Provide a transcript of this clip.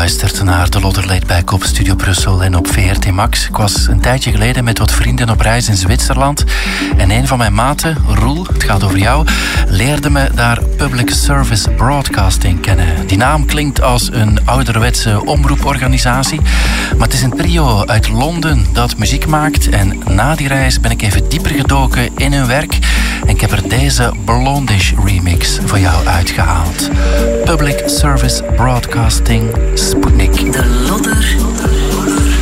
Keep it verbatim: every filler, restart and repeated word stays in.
luistert naar de Lodderleed bij Kop Studio Brussel en op V R T Max. Ik was een tijdje geleden met wat vrienden op reis in Zwitserland. En een van mijn maten, Roel, het gaat over jou, leerde me daar Public Service Broadcasting kennen. Die naam klinkt als een ouderwetse omroeporganisatie. Maar het is een trio uit Londen dat muziek maakt. En na die reis ben ik even dieper gedoken in hun werk. En ik heb er deze Blondish remix voor jou uitgehaald. Public Service Broadcasting Sputnik.